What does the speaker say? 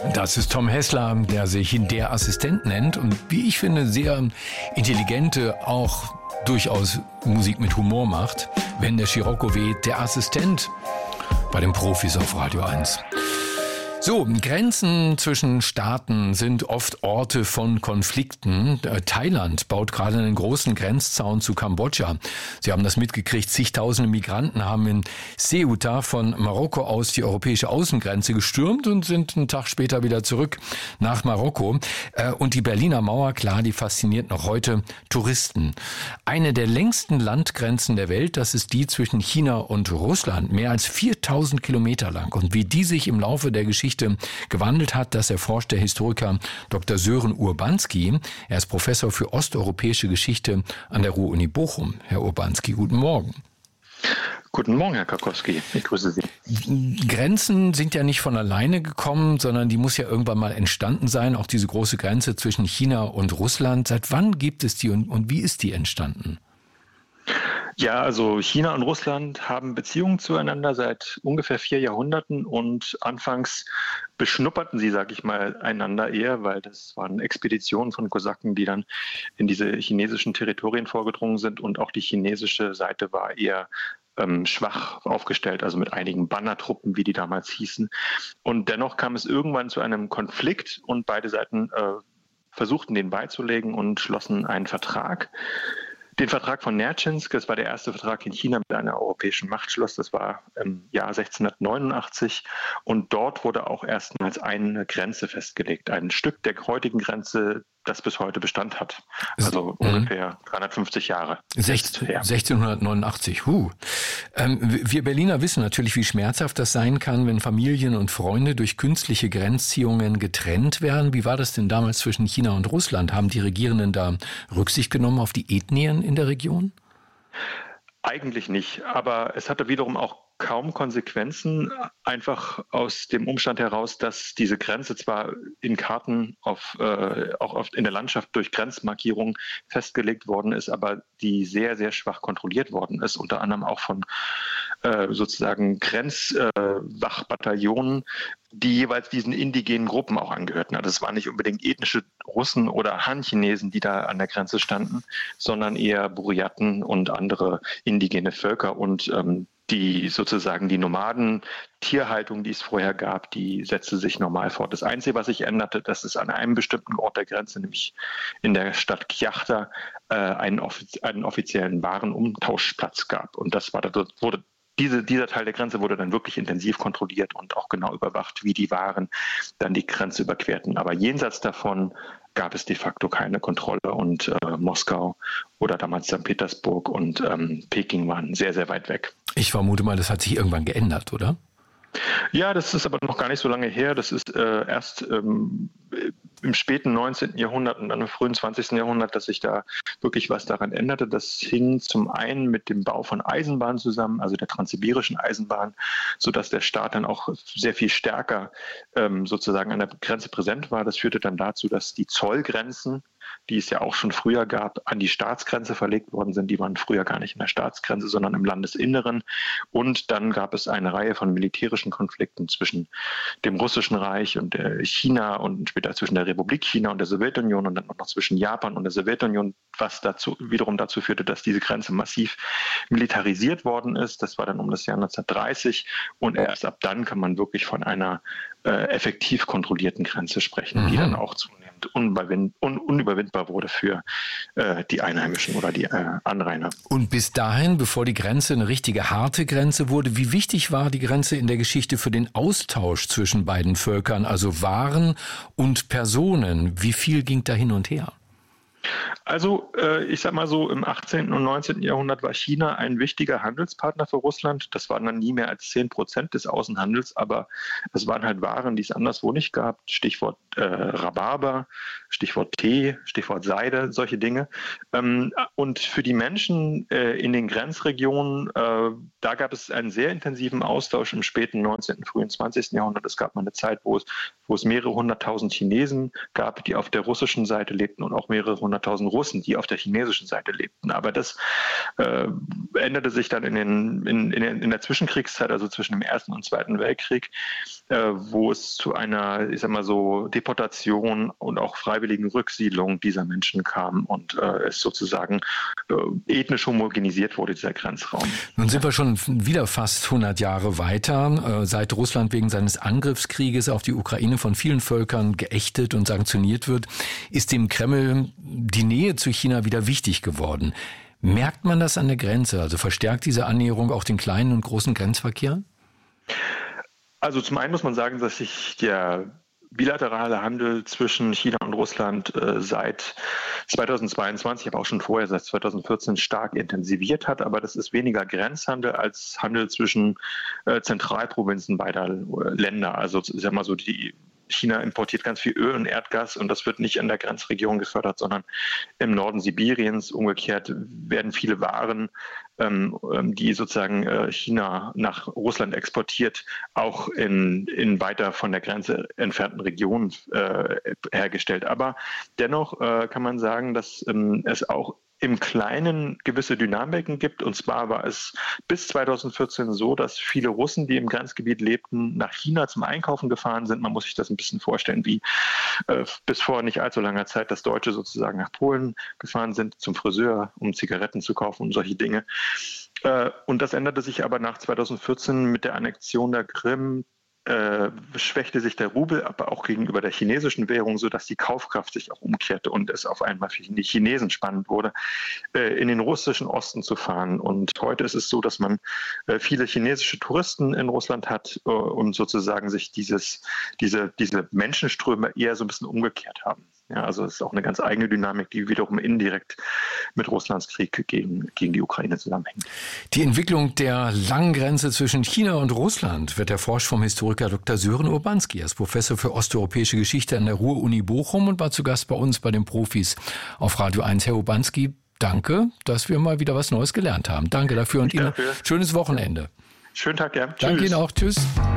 Das ist Tom Hessler, der sich Der Assistent nennt und wie ich finde, sehr intelligente, auch durchaus Musik mit Humor macht. Wenn der Scirocco weht, Der Assistent bei den Profis auf Radio 1. So, Grenzen zwischen Staaten sind oft Orte von Konflikten. Thailand baut gerade einen großen Grenzzaun zu Kambodscha. Sie haben das mitgekriegt, zigtausende Migranten haben in Ceuta von Marokko aus die europäische Außengrenze gestürmt und sind einen Tag später wieder zurück nach Marokko. Und die Berliner Mauer, klar, die fasziniert noch heute Touristen. Eine der längsten Landgrenzen der Welt, das ist die zwischen China und Russland, mehr als 4000 Kilometer lang. Und wie die sich im Laufe der Geschichte gewandelt hat, das erforscht der Historiker Dr. Sören Urbanski. Er ist Professor für osteuropäische Geschichte an der Ruhr-Uni Bochum. Herr Urbanski, guten Morgen. Guten Morgen, Herr Karkowski. Ich grüße Sie. Grenzen sind ja nicht von alleine gekommen, sondern die muss ja irgendwann mal entstanden sein. Auch diese große Grenze zwischen China und Russland. Seit wann gibt es die und wie ist die entstanden? Ja, also China und Russland haben Beziehungen zueinander seit ungefähr 4 Jahrhunderten und anfangs beschnupperten sie, sage ich mal, einander eher, weil das waren Expeditionen von Kosaken, die dann in diese chinesischen Territorien vorgedrungen sind und auch die chinesische Seite war eher schwach aufgestellt, also mit einigen Bannertruppen, wie die damals hießen. Und dennoch kam es irgendwann zu einem Konflikt und beide Seiten versuchten den beizulegen und schlossen einen Vertrag. Den Vertrag von Nertschinsk, das war der erste Vertrag in China mit einer europäischen Machtschluss, das war im Jahr 1689 und dort wurde auch erstmals eine Grenze festgelegt, ein Stück der heutigen Grenze, das bis heute Bestand hat, also ungefähr 350 Jahre. 1689, Wir Berliner wissen natürlich, wie schmerzhaft das sein kann, wenn Familien und Freunde durch künstliche Grenzziehungen getrennt werden. Wie war das denn damals zwischen China und Russland? Haben die Regierenden da Rücksicht genommen auf die Ethnien in der Region? Eigentlich nicht, aber es hatte wiederum auch kaum Konsequenzen, einfach aus dem Umstand heraus, dass diese Grenze zwar in Karten auch oft in der Landschaft durch Grenzmarkierungen festgelegt worden ist, aber die sehr, sehr schwach kontrolliert worden ist, unter anderem auch von sozusagen Grenzwachbataillonen, die jeweils diesen indigenen Gruppen auch angehörten. Also es waren nicht unbedingt ethnische Russen oder Han-Chinesen, die da an der Grenze standen, sondern eher Buryaten und andere indigene Völker und die sozusagen die Nomaden-Tierhaltung, die es vorher gab, die setzte sich normal fort. Das Einzige, was sich änderte, dass es an einem bestimmten Ort der Grenze, nämlich in der Stadt Kyakhta, einen offiziellen Warenumtauschplatz gab. Und das war dieser Teil der Grenze wurde dann wirklich intensiv kontrolliert und auch genau überwacht, wie die Waren dann die Grenze überquerten. Aber jenseits davon gab es de facto keine Kontrolle und Moskau oder damals St. Petersburg und Peking waren sehr, sehr weit weg. Ich vermute mal, das hat sich irgendwann geändert, oder? Ja, das ist aber noch gar nicht so lange her. Das ist erst im späten 19. Jahrhundert und dann im frühen 20. Jahrhundert, dass sich da wirklich was daran änderte. Das hing zum einen mit dem Bau von Eisenbahnen zusammen, also der transsibirischen Eisenbahn, sodass der Staat dann auch sehr viel stärker sozusagen an der Grenze präsent war. Das führte dann dazu, dass die Zollgrenzen, die es ja auch schon früher gab, an die Staatsgrenze verlegt worden sind. Die waren früher gar nicht in der Staatsgrenze, sondern im Landesinneren. Und dann gab es eine Reihe von militärischen Konflikten zwischen dem Russischen Reich und China und später zwischen der Republik China und der Sowjetunion und dann auch noch zwischen Japan und der Sowjetunion, was wiederum dazu führte, dass diese Grenze massiv militarisiert worden ist. Das war dann um das Jahr 1930 und erst ab dann kann man wirklich von einer effektiv kontrollierten Grenze sprechen, die dann auch zunehmend unüberwindbar wurde für die Einheimischen oder die Anrainer. Und bis dahin, bevor die Grenze eine richtige harte Grenze wurde, wie wichtig war die Grenze in der Geschichte für den Austausch zwischen beiden Völkern, also Waren und Personen? Wie viel ging da hin und her? Also ich sag mal so, im 18. und 19. Jahrhundert war China ein wichtiger Handelspartner für Russland. Das waren dann nie mehr als 10% des Außenhandels, aber es waren halt Waren, die es anderswo nicht gab. Stichwort Rhabarber, Stichwort Tee, Stichwort Seide, solche Dinge. Und für die Menschen in den Grenzregionen, da gab es einen sehr intensiven Austausch im späten 19., frühen 20. Jahrhundert. Es gab mal eine Zeit, wo es mehrere hunderttausend Chinesen gab, die auf der russischen Seite lebten und auch mehrere hunderttausend 500.000 Russen, die auf der chinesischen Seite lebten. Aber das änderte sich dann in der Zwischenkriegszeit, also zwischen dem Ersten und Zweiten Weltkrieg, wo es zu einer, ich sag mal so, Deportation und auch freiwilligen Rücksiedlung dieser Menschen kam und es sozusagen ethnisch homogenisiert wurde, dieser Grenzraum. Nun sind wir schon wieder fast 100 Jahre weiter, seit Russland wegen seines Angriffskrieges auf die Ukraine von vielen Völkern geächtet und sanktioniert wird, ist dem Kreml die Nähe zu China wieder wichtig geworden. Merkt man das an der Grenze? Also verstärkt diese Annäherung auch den kleinen und großen Grenzverkehr? Also zum einen muss man sagen, dass sich der bilaterale Handel zwischen China und Russland seit 2022, aber auch schon vorher, seit 2014, stark intensiviert hat. Aber das ist weniger Grenzhandel als Handel zwischen Zentralprovinzen beider Länder. Also ich sag mal so, China importiert ganz viel Öl und Erdgas und das wird nicht in der Grenzregion gefördert, sondern im Norden Sibiriens. Umgekehrt werden viele Waren, die sozusagen China nach Russland exportiert, auch in weiter von der Grenze entfernten Regionen hergestellt. Aber dennoch kann man sagen, dass es auch im Kleinen gewisse Dynamiken gibt. Und zwar war es bis 2014 so, dass viele Russen, die im Grenzgebiet lebten, nach China zum Einkaufen gefahren sind. Man muss sich das ein bisschen vorstellen, wie bis vor nicht allzu langer Zeit, dass Deutsche sozusagen nach Polen gefahren sind, zum Friseur, um Zigaretten zu kaufen und solche Dinge. Und das änderte sich aber nach 2014 mit der Annexion der Krim. Schwächte sich der Rubel, aber auch gegenüber der chinesischen Währung, sodass die Kaufkraft sich auch umkehrte und es auf einmal für die Chinesen spannend wurde, in den russischen Osten zu fahren. Und heute ist es so, dass man viele chinesische Touristen in Russland hat und sozusagen sich diese Menschenströme eher so ein bisschen umgekehrt haben. Ja, also es ist auch eine ganz eigene Dynamik, die wiederum indirekt mit Russlands Krieg gegen die Ukraine zusammenhängt. Die Entwicklung der langen Grenze zwischen China und Russland wird erforscht vom Historiker Dr. Sören Urbanski. Er ist Professor für osteuropäische Geschichte an der Ruhr-Uni Bochum und war zu Gast bei uns bei den Profis auf Radio 1. Herr Urbanski, danke, dass wir mal wieder was Neues gelernt haben. Danke dafür und Ihnen schönes Wochenende. Schönen Tag, ja. Danke Ihnen auch. Tschüss.